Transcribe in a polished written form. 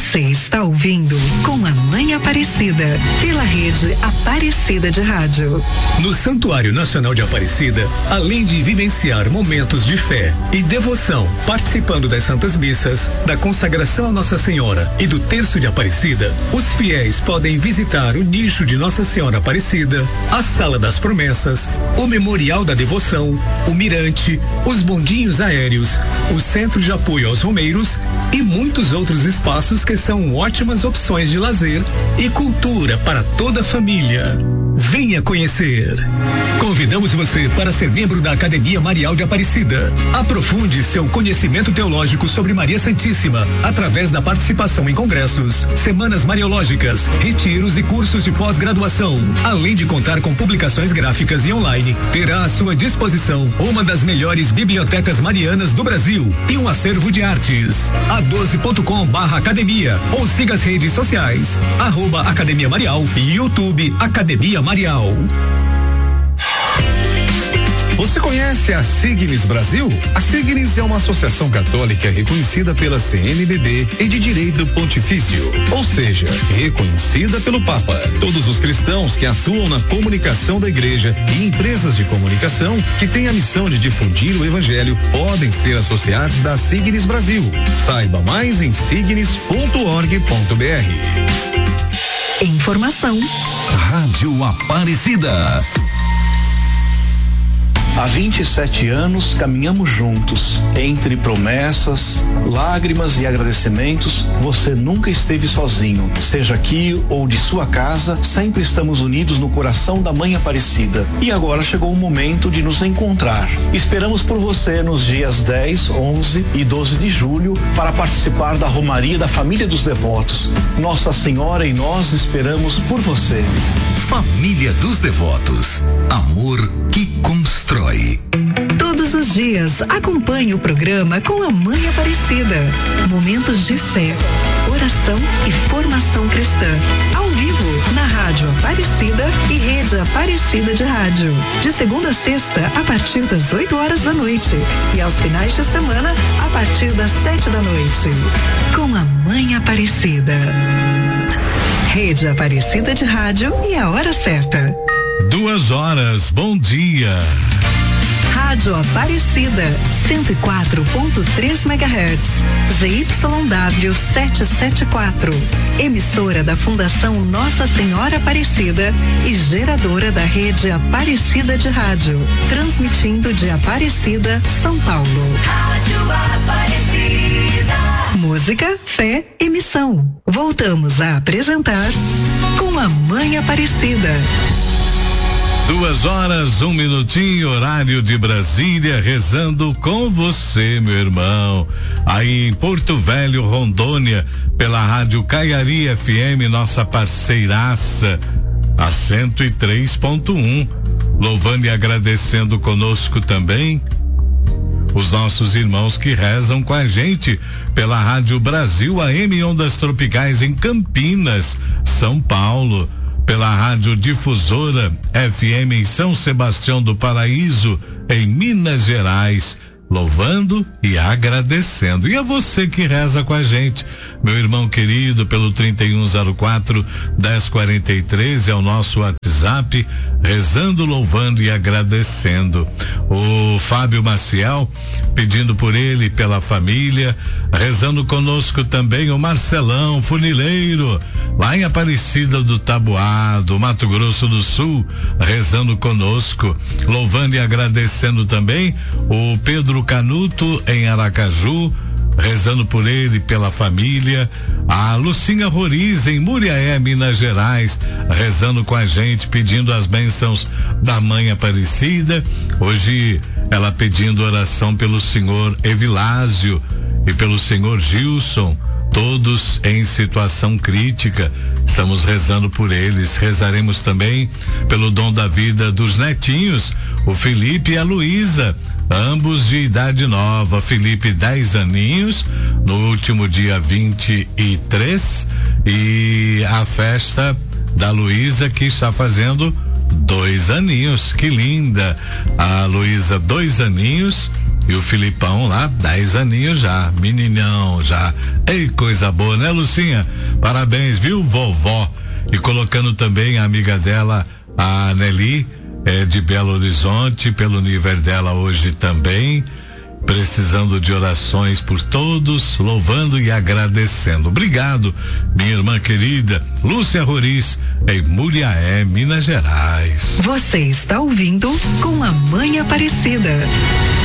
Você está ouvindo Com a Mãe Aparecida, pela rede Aparecida de Rádio. No Santuário Nacional de Aparecida, além de vivenciar momentos de fé e devoção, participando das Santas Missas, da consagração a Nossa Senhora e do Terço de Aparecida, os fiéis podem visitar o nicho de Nossa Senhora Aparecida, a Sala das Promessas, o Memorial da Devoção, o Mirante, os bondinhos aéreos, o Centro de Apoio aos Romeiros e muitos outros espaços que são ótimas opções de lazer e cultura para toda a família. Venha conhecer. Convidamos você para ser membro da Academia Marial de Aparecida. Aprofunde seu conhecimento teológico sobre Maria Santíssima através da participação em congressos, semanas mariológicas, retiros e cursos de pós-graduação. Além de contar com publicações gráficas e online, terá à sua disposição uma das melhores bibliotecas marianas do Brasil e um acervo de artes. a12.com/academia ou siga as redes sociais @Academia Marial e YouTube Academia Marial. Você conhece a Signis Brasil? A Signis é uma associação católica reconhecida pela CNBB e de direito pontifício, ou seja, reconhecida pelo Papa. Todos os cristãos que atuam na comunicação da igreja e empresas de comunicação que têm a missão de difundir o evangelho podem ser associados da Signis Brasil. Saiba mais em signis.org.br. Informação. Rádio Aparecida. Há 27 anos caminhamos juntos. Entre promessas, lágrimas e agradecimentos, você nunca esteve sozinho. Seja aqui ou de sua casa, sempre estamos unidos no coração da Mãe Aparecida. E agora chegou o momento de nos encontrar. Esperamos por você nos dias 10, 11 e 12 de julho para participar da Romaria da Família dos Devotos. Nossa Senhora e nós esperamos por você. Família dos Devotos. Amor que constrói. Todos os dias, acompanhe o programa Com a Mãe Aparecida. Momentos de fé, oração e formação cristã. Ao vivo, na Rádio Aparecida e Rede Aparecida de Rádio. De segunda a sexta, a partir das 8 horas da noite. E aos finais de semana, a partir das 7 da noite. Com a Mãe Aparecida. Rede Aparecida de Rádio e a hora certa. 2 horas, bom dia. Rádio Aparecida, 104.3 MHz, ZYW 774, emissora da Fundação Nossa Senhora Aparecida e geradora da rede Aparecida de Rádio, transmitindo de Aparecida, São Paulo. Rádio Aparecida. Música, fé e missão. Voltamos a apresentar Com a Mãe Aparecida. 2 horas, 1 minutinho, horário de Brasília, rezando com você, meu irmão. Aí em Porto Velho, Rondônia, pela Rádio Caiari FM, nossa parceiraça, a 103.1. Louvando e agradecendo conosco também os nossos irmãos que rezam com a gente pela Rádio Brasil AM Ondas Tropicais em Campinas, São Paulo. Pela Rádio Difusora FM em São Sebastião do Paraíso, em Minas Gerais, louvando e agradecendo. E a você que reza com a gente, meu irmão querido, pelo 3104-1043 é o nosso WhatsApp, rezando, louvando e agradecendo. O Fábio Maciel, pedindo por ele e pela família, rezando conosco também o Marcelão Funileiro, lá em Aparecida do Taboado, Mato Grosso do Sul, rezando conosco, louvando e agradecendo também o Pedro Canuto em Aracaju, rezando por ele e pela família. A Lucinha Roriz em Muriaé, Minas Gerais, rezando com a gente, pedindo as bênçãos da Mãe Aparecida. Hoje ela pedindo oração pelo senhor Evilásio e pelo senhor Gilson, todos em situação crítica. Estamos rezando por eles. Rezaremos também pelo dom da vida dos netinhos, o Felipe e a Luísa, ambos de idade nova. Felipe 10 aninhos no último dia 23, e a festa da Luísa que está fazendo 2 aninhos. Que linda! A Luísa 2 aninhos E o Filipão lá, 10 aninhos já, meninão já. Ei, coisa boa, né, Lucinha? Parabéns, viu, vovó? E colocando também a amiga dela, a Nelly, de Belo Horizonte, pelo nível dela hoje também, precisando de orações por todos, louvando e agradecendo. Obrigado, minha irmã querida, Lúcia Roriz, em Muriaé, Minas Gerais. Você está ouvindo Com a Mãe Aparecida.